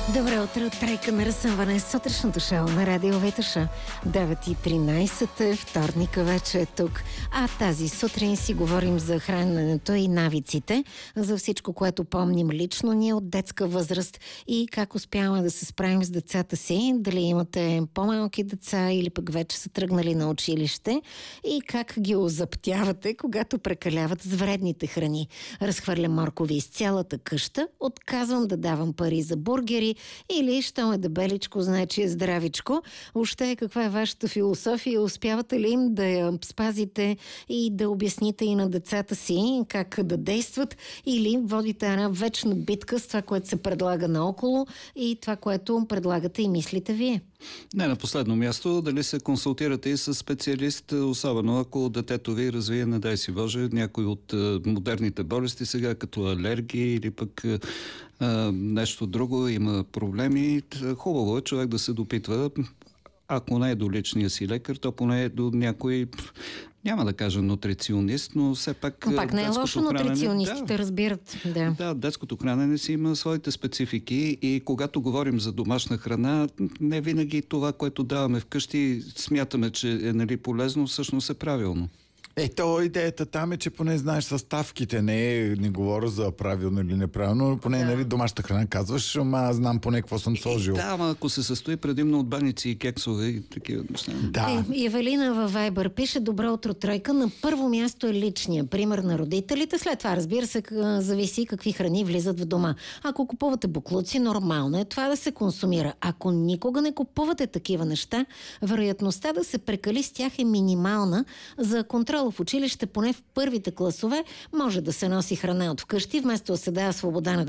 Добро утро, тройка на разсъмване с сутрешното шоу на Радио Витоша. 9:13 е, вторника вече е тук. А тази сутрин си говорим за храненето и навиците, за всичко, което помним лично ние от детска възраст и как успяваме да се справим с децата си, дали имате по-малки деца или пък вече са тръгнали на училище и как ги озаптявате, когато прекаляват с вредните храни. Разхвърлям моркови из цялата къща, отказвам да давам пари за бургери или, щом е дебеличко, значи е здравичко. Въобще, каква е вашата философия? Успявате ли им да я спазите и да обясните и на децата си как да действат? Или водите една вечна битка с това, което се предлага наоколо и това, което предлагате и мислите вие? Не на последно място, дали се консултирате и с специалист, особено ако детето ви развие, не дай си Боже, някой от модерните болести сега, като алергии или пък нещо друго, има проблеми. Хубаво е човек да се допитва, ако не е до личния си лекар, то поне е до някой, няма да кажа нутриционист, но все пак... Но пак не е лошо нутриционистите, разбират. Да, детското хранене си има своите специфики и когато говорим за домашна храна, не винаги това, което даваме вкъщи, смятаме, че е полезно, всъщност е правилно. То идеята там е, че поне знаеш съставките, не говоря за правилно или неправилно, но поне домашната храна казваш, ама знам поне какво съм сложил. Да, ама ако се състои предимно от баници и кексове и такива неща. Да. Евелина във Вайбър пише: добро утро, тройка. На първо място е личния пример на родителите. След това, разбира се, зависи какви храни влизат в дома. Ако купувате буклуци, нормално е това да се консумира. Ако никога не купувате такива неща, вероятността да се прекали с тях е минимална. За контрол в училище, поне в първите класове, може да се носи храна от вкъщи, вместо да се дава свобода на